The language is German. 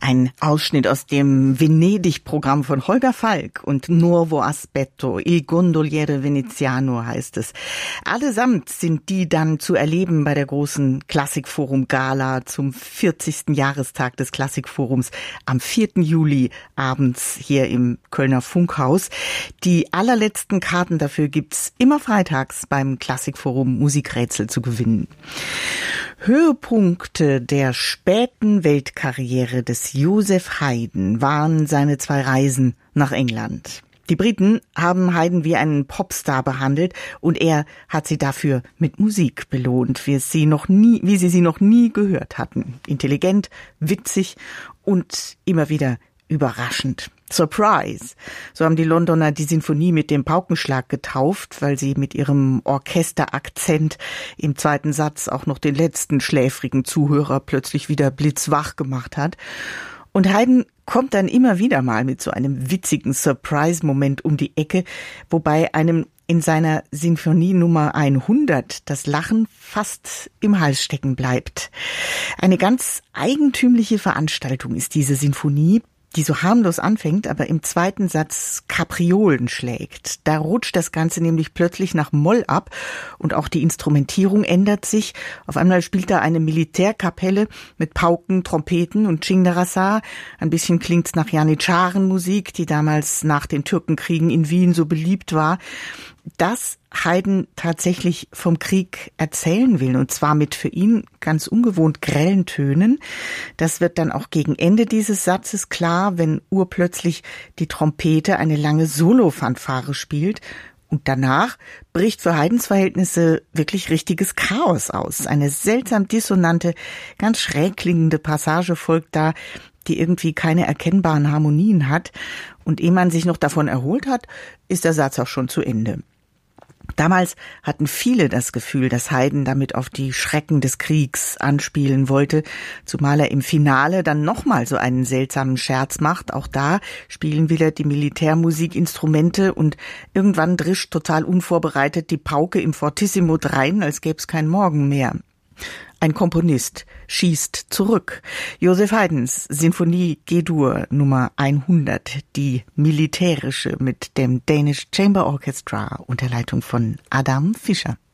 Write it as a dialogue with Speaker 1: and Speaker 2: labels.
Speaker 1: Ein Ausschnitt aus dem Venedig-Programm von Holger Falk und Nuovo Aspetto, Il Gondoliere Veneziano heißt es. Allesamt sind die dann zu erleben bei der großen Klassikforum-Gala zum 40. Jahrestag des Klassikforums am 4. Juli abends hier im Kölner Funkhaus. Die allerletzten Karten dafür gibt's immer freitags beim Klassikforum Musikrätsel zu gewinnen. Höhepunkte der späten Weltkarriere des Joseph Haydn waren seine 2 Reisen nach England. Die Briten haben Haydn wie einen Popstar behandelt und er hat sie dafür mit Musik belohnt, wie sie sie noch nie gehört hatten. Intelligent, witzig und immer wieder überraschend. Surprise! So haben die Londoner die Sinfonie mit dem Paukenschlag getauft, weil sie mit ihrem Orchesterakzent im 2. Satz auch noch den letzten schläfrigen Zuhörer plötzlich wieder blitzwach gemacht hat. Und Haydn kommt dann immer wieder mal mit so einem witzigen Surprise-Moment um die Ecke, wobei einem in seiner Sinfonie Nummer 100 das Lachen fast im Hals stecken bleibt. Eine ganz eigentümliche Veranstaltung ist diese Sinfonie, die so harmlos anfängt, aber im 2. Satz Kapriolen schlägt. Da rutscht das Ganze nämlich plötzlich nach Moll ab und auch die Instrumentierung ändert sich. Auf einmal spielt da eine Militärkapelle mit Pauken, Trompeten und Cingdarasa. Ein bisschen klingt's nach Janitscharen-Musik, die damals nach den Türkenkriegen in Wien so beliebt war. Dass Haydn tatsächlich vom Krieg erzählen will, und zwar mit für ihn ganz ungewohnt grellen Tönen. Das wird dann auch gegen Ende dieses Satzes klar, wenn urplötzlich die Trompete eine lange Solo-Fanfare spielt. Und danach bricht für Haydns Verhältnisse wirklich richtiges Chaos aus. Eine seltsam dissonante, ganz schräg klingende Passage folgt da, die irgendwie keine erkennbaren Harmonien hat. Und ehe man sich noch davon erholt hat, ist der Satz auch schon zu Ende. Damals hatten viele das Gefühl, dass Haydn damit auf die Schrecken des Kriegs anspielen wollte, zumal er im Finale dann nochmal so einen seltsamen Scherz macht. Auch da spielen wieder die Militärmusikinstrumente und irgendwann drischt total unvorbereitet die Pauke im Fortissimo drein, als gäbe es kein Morgen mehr. Ein Komponist schießt zurück. Joseph Haydns Sinfonie G-Dur Nummer 100, die militärische mit dem Danish Chamber Orchestra unter Leitung von Adam Fischer.